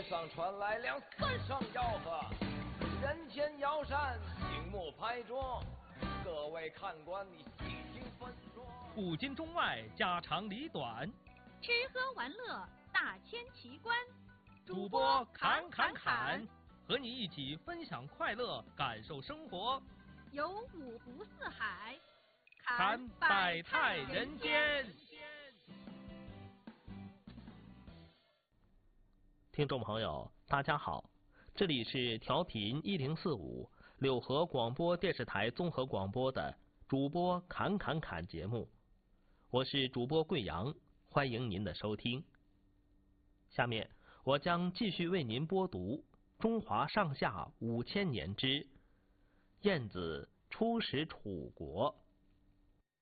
上传来了3声吆喝，人前摇扇，醒目拍桌，各位看官你细听分说。 古今中外，家长里短， 吃喝玩乐，大千奇观。 主播侃，和你一起分享快乐，感受生活。 游五湖四海， 侃百态人间。听众朋友，大家好，这里是调频1045柳河广播电视台综合广播的主播侃节目，我是主播贵阳，欢迎您的收听。下面我将继续为您播读中华上下5000年之晏子出使楚国。